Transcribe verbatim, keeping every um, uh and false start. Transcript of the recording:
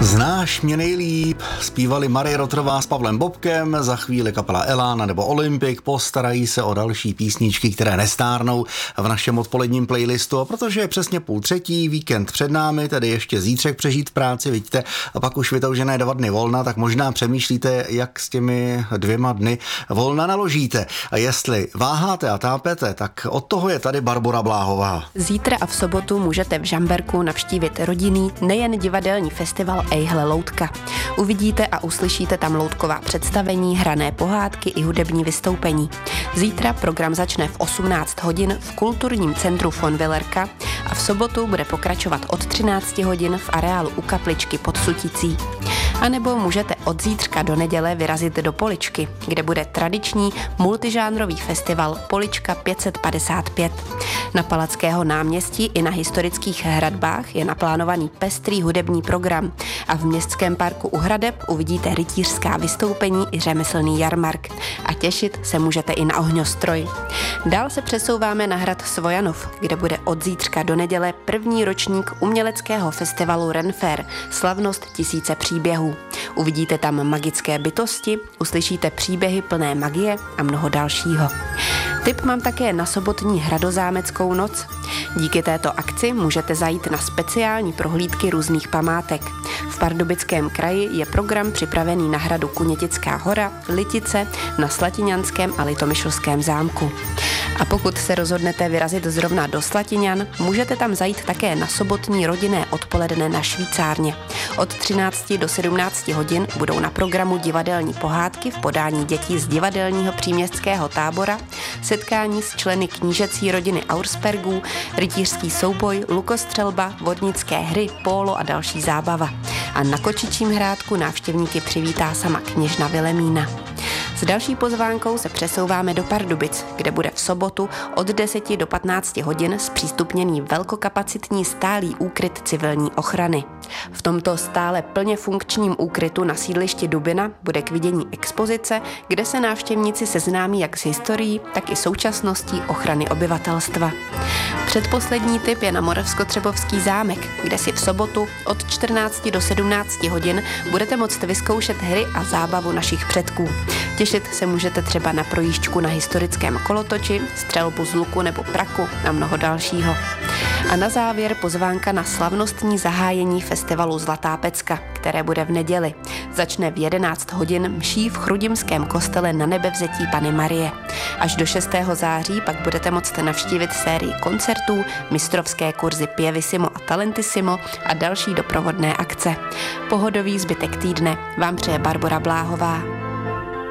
Znáš mě nejlíp, zpívali Marie Rotrová s Pavlem Bobkem, za chvíli kapela Elána nebo Olympik postarají se o další písničky, které nestárnou v našem odpoledním playlistu. A protože je přesně půl třetí, víkend před námi, tedy ještě zítřek přežít v práci, vidíte, a pak už vytoužené dva dny volna, tak možná přemýšlíte, jak s těmi dvěma dny volna naložíte. A jestli váháte a tápete, tak od toho je tady Barbora Bláhová. Zítra a v sobotu můžete v Žamberku navštívit rodinný, nejen divadelní festival Ejhle loutka. Uvidíte a uslyšíte tam loutková představení, hrané pohádky i hudební vystoupení. Zítra program začne v osmnáct hodin v kulturním centru von Villerka a v sobotu bude pokračovat od třinácti hodin v areálu u kapličky pod Suticí. A nebo můžete od zítřka do neděle vyrazit do Poličky, kde bude tradiční multižánrový festival Polička pět set padesát pět. Na Palackého náměstí i na historických hradbách je naplánovaný pestrý hudební program a v městském parku u hradeb uvidíte rytířská vystoupení i řemeslný jarmark. A těšit se můžete i na ohňostroj. Dál se přesouváme na hrad Svojanov, kde bude od zítřka do neděle první ročník uměleckého festivalu Renfair, slavnost tisíce příběhů. Uvidíte tam magické bytosti, uslyšíte příběhy plné magie a mnoho dalšího. Tip mám také na sobotní hradozámeckou noc. Díky této akci můžete zajít na speciální prohlídky různých památek. V Pardubickém kraji je program připravený na hradu Kunětická hora, Litice, na Slatiňanském a Litomyšlském zámku. A pokud se rozhodnete vyrazit zrovna do Slatiňan, můžete tam zajít také na sobotní rodinné odpoledne na Švýcárně. Od třinácti do sedmnácti hodin budou na programu divadelní pohádky v podání dětí z divadelního příměstského tábora, setkání s členy knížecí rodiny Auerspergů, rytířský souboj, lukostřelba, vodnické hry, pólo a další zábava. A na Kočičím hrádku návštěvníky přivítá sama kněžna Vilemína. S další pozvánkou se přesouváme do Pardubic, kde bude v sobotu od deseti do patnácti hodin zpřístupněný velkokapacitní stálý úkryt civilní ochrany. V tomto stále plně funkčním úkrytu na sídlišti Dubina bude k vidění expozice, kde se návštěvníci seznámí jak s historií, tak i současností ochrany obyvatelstva. Předposlední tip je na Moravskotřebovský zámek, kde si v sobotu od čtrnácti do sedmnácti hodin budete moct vyzkoušet hry a zábavu našich předků. Těšit se můžete třeba na projížďku na historickém kolotoči, střelbu z luku nebo praku a mnoho dalšího. A na závěr pozvánka na slavnostní zahájení festivalu Zlatá pecka, které bude v neděli. Začne v jedenáct hodin mší v Chrudimském kostele Na Nebevzetí Panny Marie. Až do šestého září pak budete moct navštívit sérii koncertů, mistrovské kurzy Pievissimo a Talentissimo a další doprovodné akce. Pohodový zbytek týdne vám přeje Barbora Bláhová.